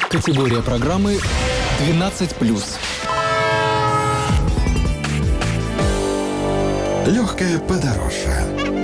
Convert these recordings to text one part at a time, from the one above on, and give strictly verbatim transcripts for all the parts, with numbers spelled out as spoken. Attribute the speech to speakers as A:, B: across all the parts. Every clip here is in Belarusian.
A: Категория программы двенадцать плюс.
B: Легкое подорожье.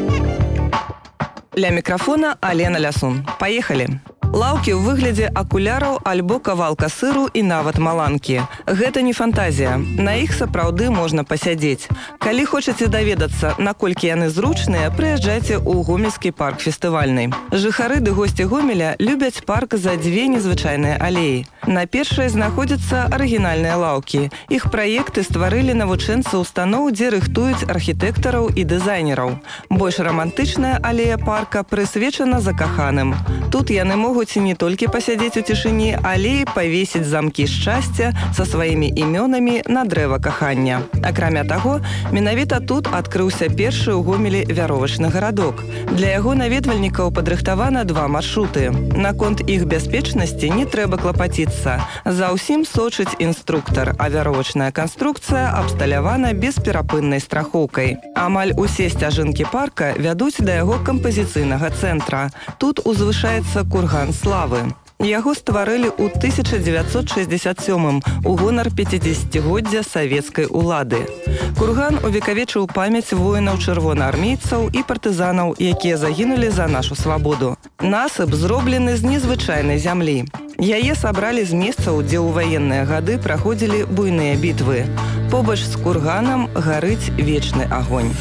C: Ля мікрафона Алена Лясун. Паехалі. Лаўкі ў выглядзе акуляраў альбо кавалка сыру і нават маланкі. Гэта не фантазія. На іх сапраўды можна пасядзець. Калі хочаце даведацца, наколькі яны зручныя, прыязджайце ў Гомельскі парк фестывальны. Жыхары ды госці Гомеля любяць парк за дзве незвычайныя алеі. На першай знаходзяцца арыгінальныя лаўкі. Іх праекты стварылі навучэнцы устаноў, дзе рыхтуюць архітэктараў і дызайнераў. Больш рамантычная алея парка прысвечана закаханым. Тут яны могуць не толькі пасядзець у цішыні, але і павесіць замкі шчасця са сваімі імёнамі на дрэва кахання. Акрамя таго, менавіта тут адкрыўся першы ў Гомелі вяровачны гарадок. Для яго наведвальнікаў падрыхтавана два маршруты. Наконт іх бяспечнасці не трэба клапаціцца. За ўсім сочыць інструктар, а вяровачная канструкцыя абсталявана бесперапыннай страхоўкай. Амаль усе сцяжынкі парка вядуць да яго кампазіцыйнага цэнтра. Тут узвышаецца курган славы. Яго стварылі ў тысяча дзевяцьсот шэсцьдзесят сёмым у гонар пяцідзесяцігоддзя савецкай улады. Курган увекавечыў памяць воінаў чырвонаармейцаў і партызанаў, якія загінулі за нашу свабоду. Насып зроблены з незвычайнай зямлі. Яе сабралі з месцаў, дзе ў ваенныя гады праходзілі буйныя бітвы. Побач з курганам гарыць вечны агонь.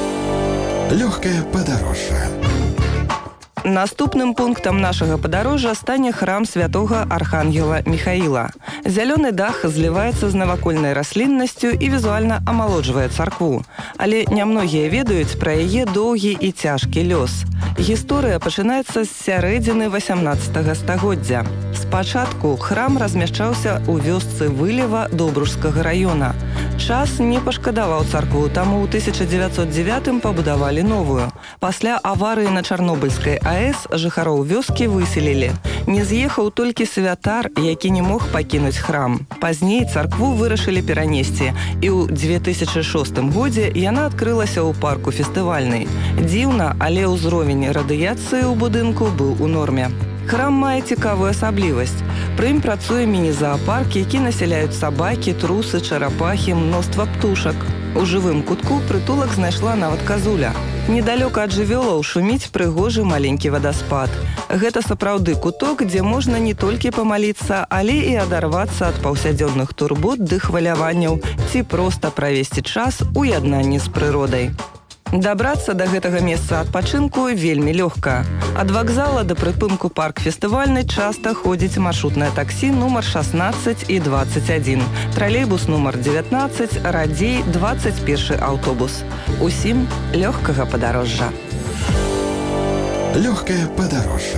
B: Легкое подорожье.
C: Наступным пунктам нашага падарожжа стане храм святога архангела Міхаіла. Зялёны дах зліваецца з навакольнай расліннасцю і візуальна амалоджвае царкву. Але нямногія ведаюць пра яе доўгі і цяжкі лёс. Гісторыя пачынаецца з сярэдзіны васямнаццатага стагоддзя. Спачатку храм размяшчаўся ў вёсцы Вылева Добружскага раёна. Час не пашкадаваў царкву, таму ў тысяча дзевяцьсот дзевятым пабудавалі новую. Пасля аварыі на Чарнобыльскай АЭС жыхароў вёскі выселілі. Не з'ехаў толькі святар, які не мог пакінуць храм. Пазней царкву вырашылі перанесці, і ў дзве тысячы шостым годзе яна адкрылася ў парку фестывальнай. Дзіўна, але ўзровень радыяцыі ў будынку быў у норме. Храм мае цікавую асаблівасць. Пры ім працуе міні-заапарк, які насяляюць сабакі, трусы, чарапахі, мноства птушак. У жывым кутку прытулак знайшла нават казуля. Недалёка ад жывёлаў шуміць прыгожы маленькі вадаспад. Гэта сапраўды куток, дзе можна не толькі памаліцца, але і адарвацца ад паўсядзённых турбот ды хваляванняў ці проста правесці час у яднанні з прыродай. Дабрацца да гэтага месца адпачынку вельмі лёгка. Ад вакзала да прыпынку парк фестывальны часта ходзіць маршрутнае таксі нумар шаснаццаць і дваццаць адзін, тралейбус нумар дзевятнаццаць, радзей дваццаць першы аўтобус. Усім лёгкага падарожжа.
B: Легкое подорожье.